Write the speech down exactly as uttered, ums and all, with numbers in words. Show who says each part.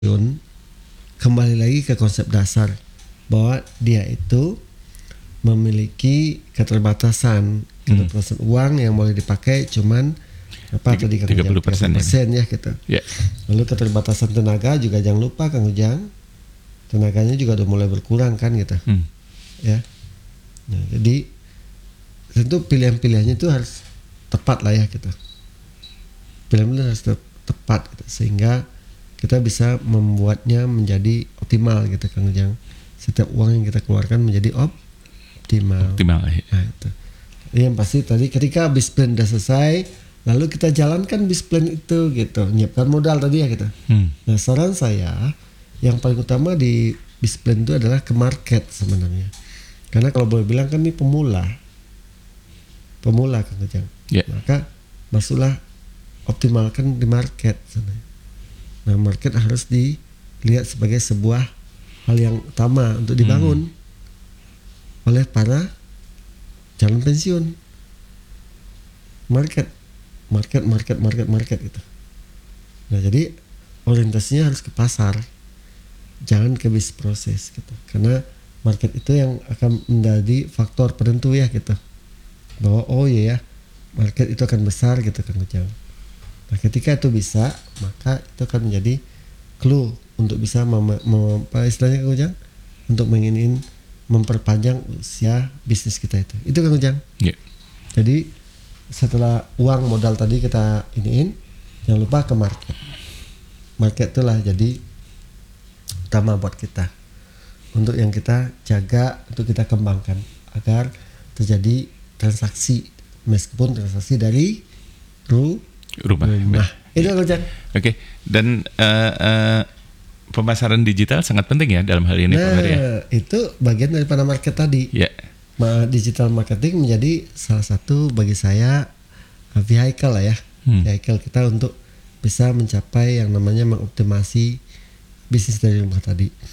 Speaker 1: kembali lagi ke konsep dasar bahwa dia itu memiliki keterbatasan keterbatasan hmm. uang yang boleh dipakai cuman apa tadi
Speaker 2: tiga puluh persen
Speaker 1: ya gitu.
Speaker 2: Yeah.
Speaker 1: Lalu keterbatasan tenaga juga jangan lupa Kang Ujang, tenaganya juga udah mulai berkurang kan gitu. Hmm. Ya. Nah, jadi tentu pilihan-pilihannya itu harus tepat lah ya gitu. Pilihan-pilihan harus te- tepat gitu, sehingga kita bisa membuatnya menjadi optimal gitu Kang Ujang. Setiap uang yang kita keluarkan menjadi optimal.
Speaker 2: Optimal ya.
Speaker 1: Nah, itu. Yang pasti tadi ketika bis plan udah selesai, lalu kita jalankan bis plan itu gitu, nyiapkan modal tadi ya gitu. Hmm. Nah, saran saya yang paling utama di bis plan itu adalah ke market sebenarnya. Karena kalau boleh bilang kan ini pemula. Pemula Kang Ujang. Yeah. Maka masuklah optimalkan di market sebenarnya. Nah, market harus dilihat sebagai sebuah hal yang utama untuk dibangun hmm. oleh para calon pensiun. Market, market, market, market, market gitu. Nah, jadi orientasinya harus ke pasar, jangan ke bis proses gitu. Karena market itu yang akan menjadi faktor penentu ya gitu. Bahwa oh iya ya, market itu akan besar gitu kan Ujang. Nah, ketika itu bisa, maka itu akan menjadi clue untuk bisa mem- mem- apa istilahnya Kang Ujang, untuk mengingin memperpanjang usia bisnis kita itu. Itu Kang Ujang.
Speaker 2: Yeah.
Speaker 1: Jadi setelah uang modal tadi kita iniin, jangan lupa ke market. Market itulah jadi utama buat kita. Untuk yang kita jaga, untuk kita kembangkan agar terjadi transaksi, meskipun transaksi dari ru
Speaker 2: rumah.
Speaker 1: rumah. Itu Kang Ujang.
Speaker 2: Oke, okay. Dan uh, uh, pemasaran digital sangat penting ya dalam hal ini
Speaker 1: nah,
Speaker 2: Pak Ferry ya.
Speaker 1: Itu bagian daripada market tadi.
Speaker 2: Ya. Yeah.
Speaker 1: Digital marketing menjadi salah satu bagi saya uh, vehicle lah ya. Hmm. Vehicle kita untuk bisa mencapai yang namanya mengoptimasi bisnis dari rumah tadi.